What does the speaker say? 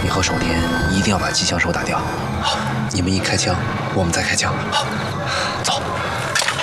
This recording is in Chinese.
你和守田一定要把机枪手打掉。 好， 你们一开枪，我们再开枪。 好，走。